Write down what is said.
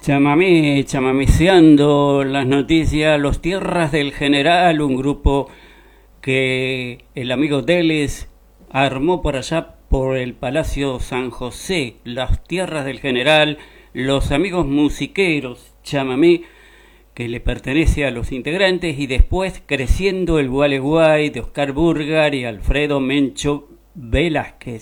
Chamameceando las noticias, Los Tierras del General, un grupo que el amigo Teles armó por allá por el Palacio San José, Las Tierras del General, los amigos musiqueros, chamamé, que le pertenece a los integrantes, y después Creciendo el Gualeguay de Oscar Burgar y Alfredo Mencho Velázquez.